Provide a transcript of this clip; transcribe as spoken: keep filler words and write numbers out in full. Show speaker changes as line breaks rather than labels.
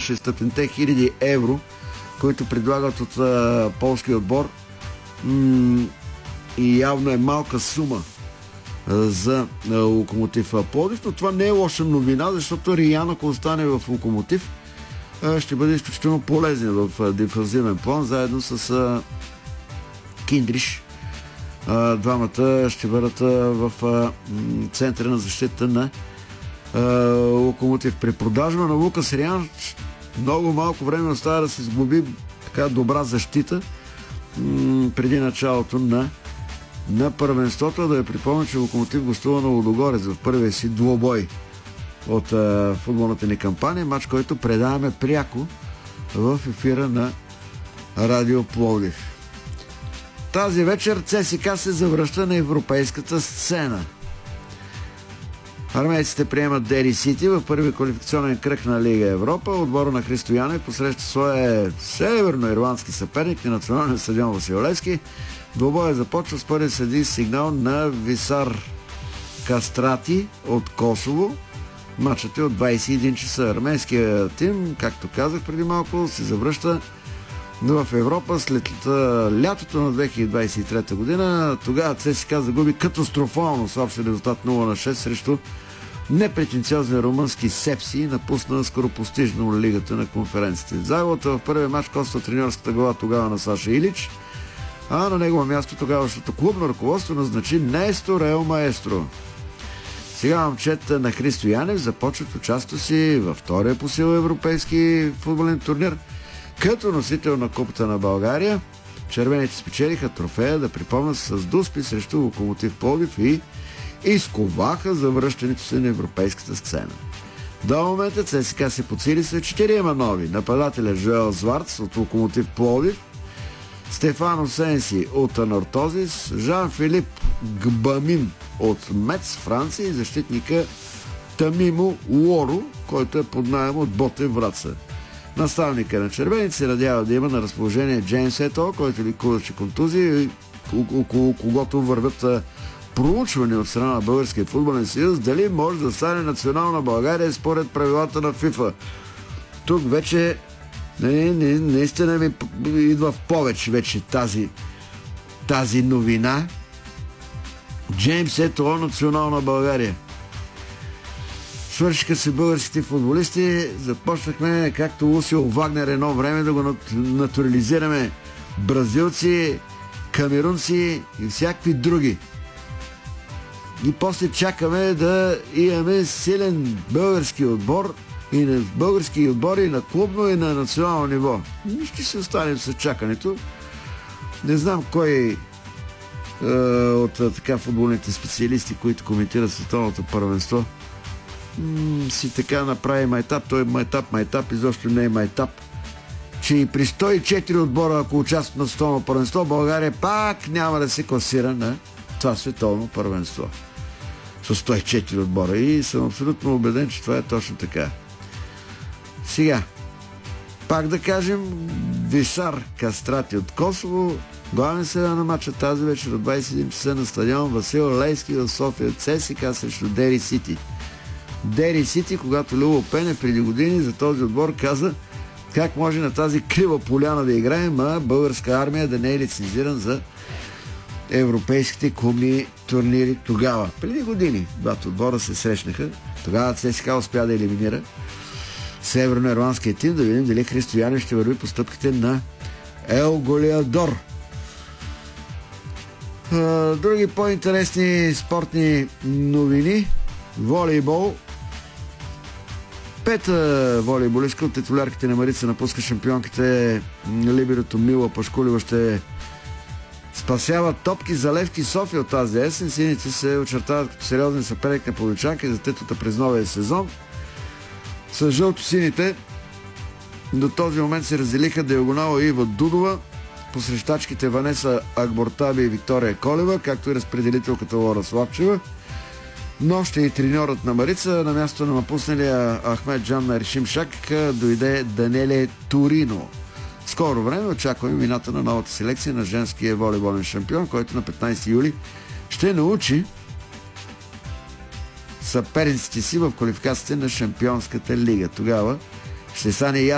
шестстотин хиляди евро, които предлагат от а, полския отбор. М- и явно е малка сума а, за а, Локомотив Пловдив, но това не е лоша новина, защото Риян, ако остане в Локомотив, а, ще бъде изключително полезен в а, дефанзивен план, заедно с а, Киндриш. А, двамата ще бъдат а, в а, центъра на защита на а, Локомотив. При продажба на Лукас Риян много малко време остава да се сглоби така добра защита м- преди началото на, на първенството. Да я припомня, че Локомотив гостува на Лудогорец в първия си двубой от а, футболната ни кампания, матч, който предаваме пряко в ефира на Радио Пловдив. Тази вечер ЦСКА се завръща на европейската сцена. Армейците приемат Дери Сити в първи квалификационен кръг на Лига Европа. Отбора на Христо Янев посреща своя северно-ирландски съперник на националния стадион Васил Левски. Двубоя започва с първи съди сигнал на Висар Кастрати от Косово. Матчът е от двайсет и един часа. Армейският тим, както казах преди малко, се завръща в Европа след лятото на две хиляди двайсет и трета година. Тогава ЦСКА загуби катастрофално с общ резултат нула на шест срещу непретенциозен румънски Сепси и напусна скоропостижно лигата на конференцията. Загубата в първия матч коства треньорската глава тогава на Саша Илич, а на негово място тогавашното клубно ръководство назначи Нестор Ел Маестро. Сега момчета на Христо Янев започват участието си във втория по сила европейски футболен турнир. Като носител на Купата на България, червените спечелиха трофея, да припомня, с дуспи срещу Локомотив Пловдив и изковаха завръщането си на европейската сцена. До момента ЦСКА се подсили с четирима нови. Нападателя Жоел Зварц от Локомотив Пловдив, Стефано Сенси от Анортозис, Жан-Филип Гбамин от Мец, Франция и защитника Тамимо Лоро, който е под наем от Ботев Враца. Наставника на червените се надява да има на разположение Джеймс Ето, който ликуваше контузии, около когото вървят проучване от страна на Българския футболен съюз, дали може да стане национална България според правилата на ФИФА. Тук вече не, не, наистина ми идва в повече вече тази, тази новина. Джеймс Ето, национална България. Свършиха се българските футболисти, започнахме, както Лусио Вагнер едно време, да го натурализираме бразилци, камерунци и всякакви други. И после чакаме да имаме силен български отбор и на български отбори и на клубно и на национално ниво. И ще се останем с чакането. Не знам кой е, от така футболните специалисти, които коментират световното първенство, си така направи майтап. Той е майтап, майтап изобщо не е майтап, че и при сто и четири отбора, ако участват на световно първенство, България пак няма да се класира на това световно първенство с сто и четири отбора. И съм абсолютно убеден, че това е точно така. Сега, пак да кажем, Висар Кастрати от Косово, главен седа на матча тази вечер от двайсет и един часа на стадион Васил Левски в София. ЦСКА срещу Дери Сити. Дери Сити, когато Любо Пенев преди години за този отбор каза как може на тази крива поляна да играем, а българска армия да не е лицензиран за европейските клубни турнири тогава. Преди години двата отбора се срещнаха. Тогава ЦСКА успя да елиминира северно-ирландския тим. Да видим дали Христо Янев ще върви по стъпките на Ел Голиадор. Други по-интересни спортни новини. Волейбол. Пета волейболистка от титулярките на Марица напуска шампионките. Либерото Мила Пашкулева ще спасява топки за Левски София от тази есен. Сините се очертават като сериозен съперник на Поличанка за титлата през новия сезон. С жълто-сините до този момент се разделиха диагонала Ива Дудова, посрещачките Ванеса Агбортаби и Виктория Колева, както и разпределителката Лора Славчева. Но ще и треньорът на Марица. На място на напусналия Ахмед Джан на Решим Шак дойде Данеле Турино. Скоро време очакваме мината на новата селекция на женския волейболен шампион, който на петнайсети юли ще научи съперниците си в квалификацията на Шампионската лига. Тогава ще стане ясно